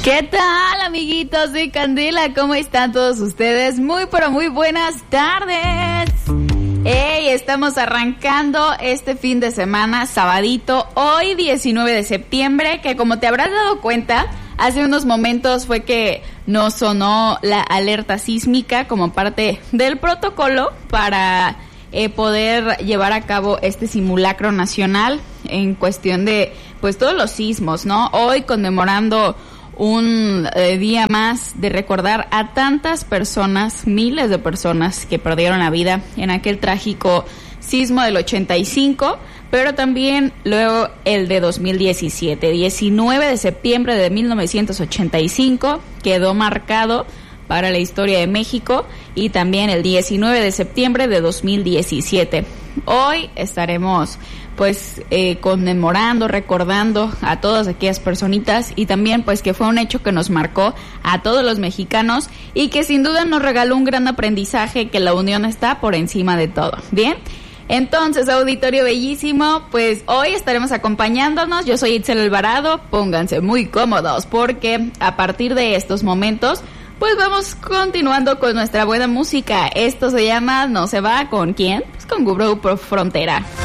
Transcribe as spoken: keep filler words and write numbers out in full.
¿Qué tal, amiguitos de Candela? ¿Cómo están todos ustedes? Muy, pero muy buenas tardes. Hey, estamos arrancando este fin de semana, sabadito, hoy diecinueve de septiembre, que como te habrás dado cuenta, hace unos momentos fue que nos sonó la alerta sísmica como parte del protocolo para eh, poder llevar a cabo este simulacro nacional en cuestión de, pues, todos los sismos, ¿no? Hoy conmemorando un eh, día más de recordar a tantas personas, miles de personas que perdieron la vida en aquel trágico sismo del ochenta y cinco, pero también luego el de dos mil diecisiete, diecinueve de septiembre de mil novecientos ochenta y cinco, quedó marcado para la historia de México, y también el diecinueve de septiembre de dos mil diecisiete. Hoy estaremos pues eh, conmemorando, recordando a todas aquellas personitas, y también pues que fue un hecho que nos marcó a todos los mexicanos y que sin duda nos regaló un gran aprendizaje, que la unión está por encima de todo. Bien, entonces, auditorio bellísimo, pues hoy estaremos acompañándonos. Yo soy Itzel Alvarado, pónganse muy cómodos porque a partir de estos momentos pues vamos continuando con nuestra buena música. Esto se llama No se va, ¿con quién? Pues con Grupo Frontera.